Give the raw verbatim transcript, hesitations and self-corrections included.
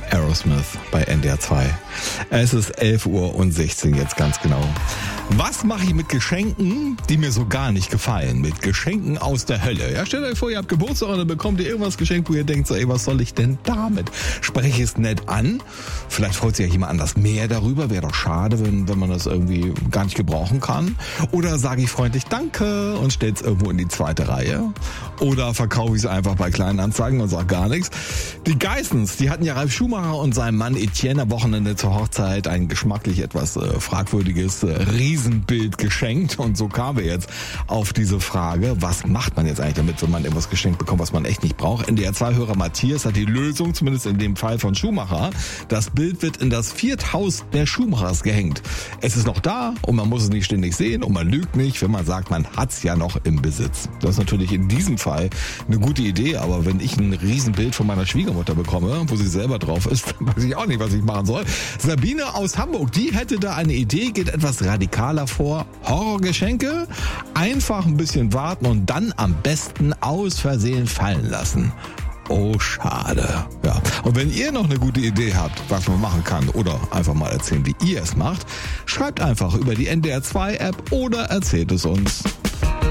Aerosmith bei N D R zwei. Es ist elf Uhr und sechzehn jetzt ganz genau. Was mache ich mit Geschenken, die mir so gar nicht gefallen? Mit Geschenken aus der Hölle. Ja, stellt euch vor, ihr habt Geburtstag und dann bekommt ihr irgendwas geschenkt, wo ihr denkt, so, ey, was soll ich denn damit? Spreche ich es nett an? Vielleicht freut sich ja jemand anders mehr darüber. Wäre doch schade, wenn, wenn man das irgendwie gar nicht gebrauchen kann. Oder sage ich freundlich Danke und stelle es irgendwo in die zweite Reihe. Oder verkaufe ich es einfach bei Kleinanzeigen und sage gar nichts. Die Geissens, die hatten ja Ralf Schumacher und seinem Mann Etienne am Wochenende zur Hochzeit ein geschmacklich etwas äh, fragwürdiges äh, Riesenbild geschenkt. Und so kamen wir jetzt auf diese Frage, was macht man jetzt eigentlich damit, wenn man etwas geschenkt bekommt, was man echt nicht braucht? N D R zwei-Hörer Matthias hat die Lösung, zumindest in dem Fall von Schumacher. Das Bild wird in das Vierthaus der Schumachers gehängt. Es ist noch da und man muss es nicht ständig sehen und man lügt nicht, wenn man sagt, man hat es ja noch im Besitz. Das ist natürlich in diesem Fall eine gute Idee, aber wenn ich ein Riesenbild von meiner Schwiegermutter bekomme, wo sie selber drauf ist, dann weiß ich auch nicht, was ich machen soll. Sabine aus Hamburg, die hätte da eine Idee, geht etwas radikaler vor. Horrorgeschenke, einfach ein bisschen warten und dann am besten aus Versehen fallen lassen. Oh, schade. Ja. Und wenn ihr noch eine gute Idee habt, was man machen kann oder einfach mal erzählen, wie ihr es macht, schreibt einfach über die N D R zwei App oder erzählt es uns.